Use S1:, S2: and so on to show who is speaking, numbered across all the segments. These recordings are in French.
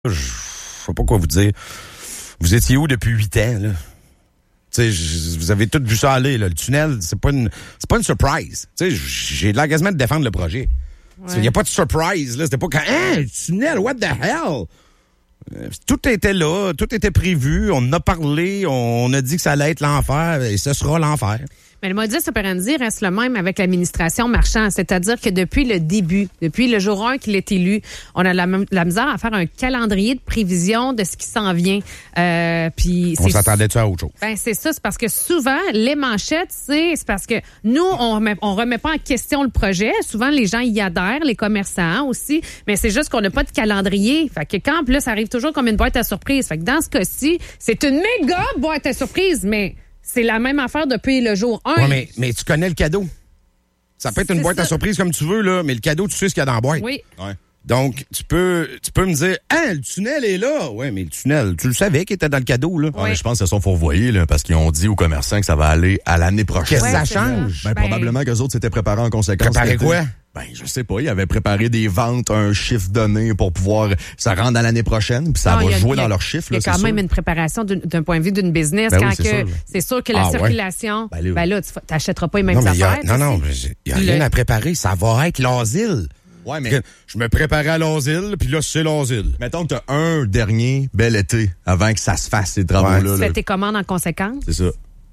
S1: Je sais pas quoi vous dire. Vous étiez où depuis 8 ans, là? Tu sais, vous avez tous vu ça aller, là. Le tunnel, c'est pas une surprise. Tu sais, j'ai de l'engagement de défendre le projet. Il n'y a pas de surprise, là. C'était pas quand, le tunnel, what the hell? Tout était là, tout était prévu, on en a parlé, on a dit que ça allait être l'enfer, et ce sera l'enfer.
S2: Mais le modus operandi reste le même avec l'administration Marchand. C'est-à-dire que depuis le début, depuis le jour 1 qu'il est élu, on a la misère à faire un calendrier de prévision de ce qui s'en vient. Puis
S1: on s'attendait-tu à autre chose?
S2: Ben c'est ça, c'est parce que souvent, les manchettes, c'est parce que nous, on remet pas en question le projet. Souvent, les gens y adhèrent, les commerçants aussi, mais c'est juste qu'on n'a pas de calendrier. Fait que quand, là, ça arrive toujours comme une boîte à surprise. Fait que dans ce cas-ci, c'est une méga boîte à surprise, mais c'est la même affaire depuis le jour 1.
S1: Ouais, mais tu connais le cadeau. Ça peut être une boîte à surprise comme tu veux, là, mais le cadeau, tu sais ce qu'il y a dans la boîte.
S2: Oui.
S1: Ouais. Donc, tu peux me dire, le tunnel est là. Oui, mais le tunnel, tu le savais qu'il était dans le cadeau, là.
S3: Ouais, mais je pense que c'est son fourvoyer, là, parce qu'ils ont dit aux commerçants que ça va aller à l'année prochaine.
S1: Qu'est-ce que ça change?
S3: Probablement qu'eux autres s'étaient préparés en conséquence.
S1: Préparer quoi?
S3: Ben, je sais pas. Ils avaient préparé des ventes, un chiffre donné pour pouvoir, ça rentre dans l'année prochaine, puis ça va jouer dans leur chiffre.
S2: Il y a quand même une préparation d'un point de vue d'une business.
S1: Ben
S2: c'est sûr que la circulation, là, tu n'achèteras pas les mêmes
S1: affaires. Il n'y a rien à préparer. Ça va être l'asile.
S3: Ouais, mais
S1: je me préparais à l'asile, puis là, c'est l'asile.
S3: Mettons que tu as un dernier bel été avant que ça se fasse, ces travaux-là.
S2: Tu fais tes commandes en conséquence.
S3: C'est ça.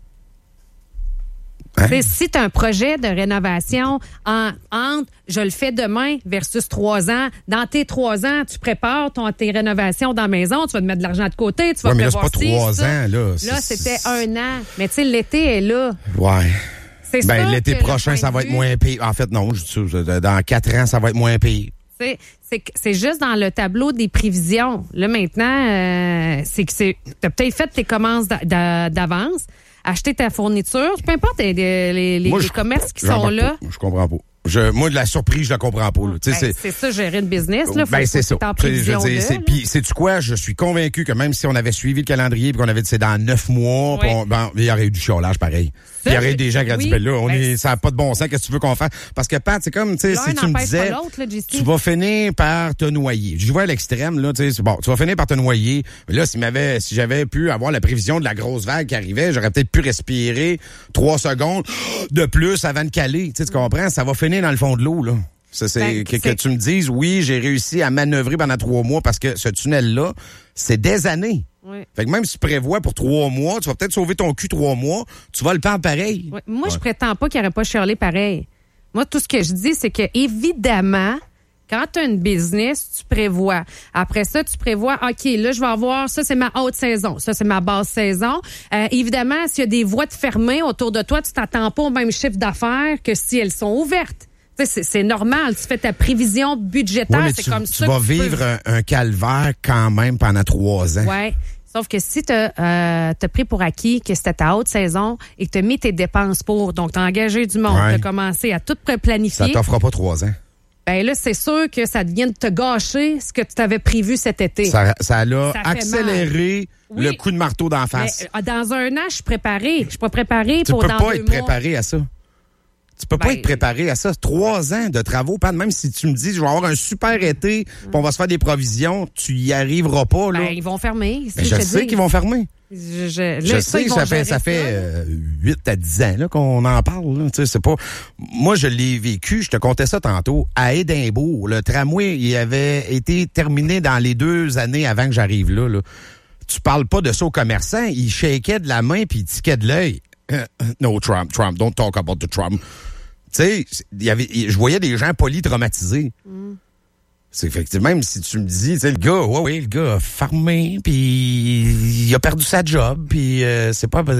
S2: Si tu as un projet de rénovation entre je le fais demain versus 3 ans, dans tes 3 ans, tu prépares tes rénovations dans la maison, tu vas te mettre de l'argent de côté, tu vas prévoir
S1: mais là, c'est pas 3 ans, là.
S2: Là, c'était 1 an. Mais tu sais, l'été est là.
S1: Ouais.
S2: C'est ça
S1: l'été prochain, ça va être moins pire. En fait, non, dans 4 ans, ça va être moins pire.
S2: C'est juste dans le tableau des prévisions. Là, maintenant, t'as peut-être fait tes commandes d'avance, acheté ta fourniture, peu importe les commerces qui sont là.
S1: Je comprends pas. Moi, de la surprise, je la comprends pas.
S2: C'est ça, gérer une business. Là,
S1: c'est ça. Puis, sais-tu quoi? Je suis convaincu que même si on avait suivi le calendrier et qu'on avait dit c'est dans 9 mois, il y aurait eu du chiolage pareil. Il y aurait eu des gens qui auraient dit, là, ça n'a pas de bon sens, qu'est-ce que tu veux qu'on fasse? Parce que, Pat, c'est comme, tu sais, si tu me disais, tu vas finir par te noyer. Je vois à l'extrême, là, tu sais, bon, tu vas finir par te noyer. Mais là, si j'avais pu avoir la prévision de la grosse vague qui arrivait, j'aurais peut-être pu respirer 3 secondes de plus avant de caler. Tu comprends? Ça va finir dans le fond de l'eau, là. Que tu me dises, oui, j'ai réussi à manœuvrer pendant 3 mois parce que ce tunnel-là, c'est des années.
S2: Oui.
S1: Fait que même si tu prévois pour 3 mois, tu vas peut-être sauver ton cul 3 mois, tu vas le perdre pareil.
S2: Oui. Moi, je prétends pas qu'il n'y aurait pas chialé pareil. Moi, tout ce que je dis, c'est que évidemment, quand tu as une business, tu prévois. Après ça, tu prévois, OK, là, je vais avoir, ça, c'est ma haute saison. Ça, c'est ma basse saison. Évidemment, s'il y a des voies de fermées autour de toi, tu t'attends pas au même chiffre d'affaires que si elles sont ouvertes. C'est normal. Tu fais ta prévision budgétaire. C'est comme ça.
S1: Tu vas vivre un calvaire quand même pendant 3 ans.
S2: Oui. Sauf que si tu as pris pour acquis que c'était ta haute saison et que tu as mis tes dépenses pour, donc tu as engagé du monde, tu as commencé à tout planifier.
S1: Ça t'offrira pas 3 ans.
S2: Ben là, c'est sûr que ça vient de te gâcher ce que tu t'avais prévu cet été.
S1: Ça a accéléré le coup de marteau d'en face.
S2: Mais, dans 1 an, je suis préparée. Je suis pas préparée pour dans 2 mois.
S1: Tu peux pas être préparé à ça. Tu peux pas être préparé à ça. 3 ans de travaux, même si tu me dis, je vais avoir un super été, puis on va se faire des provisions, tu y arriveras pas, là.
S2: Ils vont fermer.
S1: Je sais qu'ils vont fermer.
S2: Je
S1: sais, ça fait 8 à 10 ans là, qu'on en parle. Là. C'est pas. Moi, je l'ai vécu, je te contais ça tantôt, à Édimbourg. Le tramway, il avait été terminé dans les 2 années avant que j'arrive là. Tu parles pas de ça aux commerçants, ils shakeaient de la main puis ils tiquaient de l'œil. No, Trump, don't talk about the Trump. Tu sais, je voyais des gens polytraumatisés. C'est effectivement, même si tu me dis, tu sais, le gars a farmé, puis il a perdu sa job, puis c'est pas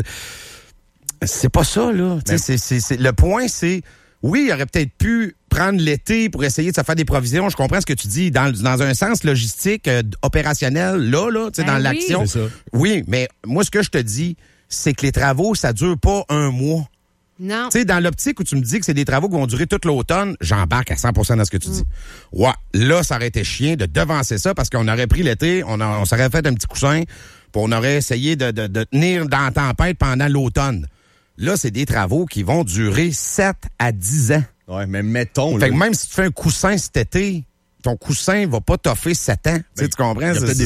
S1: ça, là. Tu sais, le point, c'est, oui, il aurait peut-être pu prendre l'été pour essayer de se faire des provisions. Je comprends ce que tu dis, dans un sens logistique, opérationnel, là, tu sais, dans l'action.
S3: C'est ça.
S1: Oui, mais moi, ce que je te dis, c'est que les travaux, ça dure pas 1 mois.
S2: Non.
S1: Tu sais, dans l'optique où tu me dis que c'est des travaux qui vont durer tout l'automne, j'embarque à 100% dans ce que tu dis. Ouais, là, ça aurait été chiant de devancer ça parce qu'on aurait pris l'été, on s'aurait fait un petit coussin, puis on aurait essayé de tenir dans la tempête pendant l'automne. Là, c'est des travaux qui vont durer 7 à 10 ans.
S3: Ouais, mais mettons...
S1: Fait que même si tu fais un coussin cet été, ton coussin va pas toffer 7 ans. Tu comprends?